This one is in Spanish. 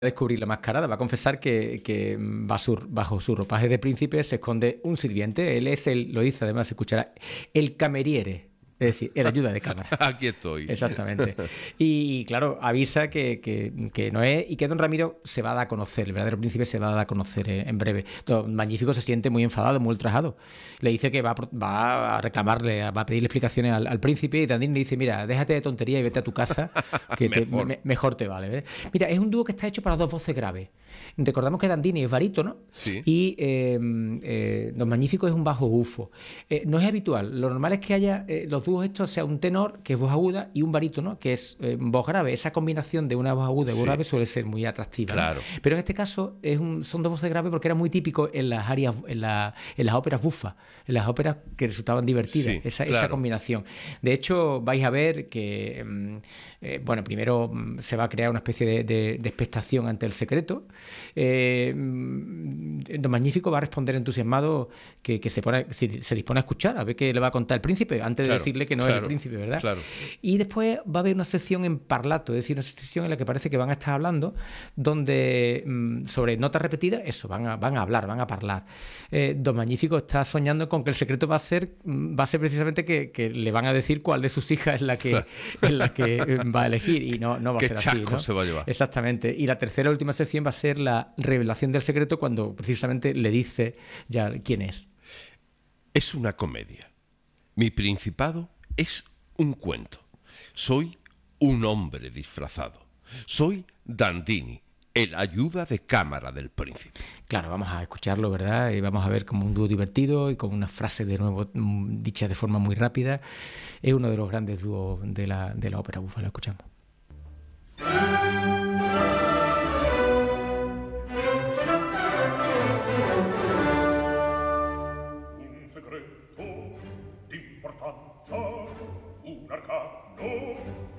descubrir la mascarada, va a confesar que bajo su ropaje de príncipe se esconde un sirviente. Él es lo dice además, se escuchará, el cameriere, es decir, el ayuda de cámara. Aquí estoy. Exactamente. Y claro, avisa que no es, y que don Ramiro se va a dar a conocer, el verdadero príncipe se va a dar a conocer en breve. Don Magnífico se siente muy enfadado, muy ultrajado. Le dice que va a reclamarle, va a pedirle explicaciones al príncipe, y Dandini le dice, mira, déjate de tontería y vete a tu casa, que mejor te vale. ¿Ves? Mira, es un dúo que está hecho para dos voces graves. Recordamos que Dandini es barítono, sí, y Don Magnífico es un bajo bufo. No es habitual, lo normal es que haya los dúos estos, sea un tenor, que es voz aguda, y un barítono, que es voz grave. Esa combinación de una voz aguda y voz grave suele ser muy atractiva. Claro. ¿No? Pero en este caso son dos voces graves porque era muy típico en las áreas, en las óperas bufas, en las óperas que resultaban divertidas, esa combinación. De hecho, vais a ver que primero se va a crear una especie de expectación ante el secreto. Don Magnífico va a responder entusiasmado que se dispone a escuchar, a ver qué le va a contar el príncipe, antes de decirle que no es el príncipe, ¿verdad? Claro. Y después va a haber una sección en parlato, es decir, una sección en la que parece que van a estar hablando, donde sobre notas repetidas, van a hablar, van a parlar. Don Magnífico está soñando con que el secreto va a ser precisamente que le van a decir cuál de sus hijas es la que va a elegir, y no va a ser así, ¿no? Se va a llevar. Exactamente. Y la tercera y última sección va a ser la revelación del secreto, cuando precisamente le dice ya quién es. Es una comedia. Mi principado es un cuento. Soy un hombre disfrazado. Soy Dandini, el ayuda de cámara del príncipe. Claro, vamos a escucharlo, ¿verdad? Y vamos a ver como un dúo divertido y con unas frases de nuevo dichas de forma muy rápida. Es uno de los grandes dúos de la ópera bufa. Lo escuchamos. Un secreto d'importanza, un arcano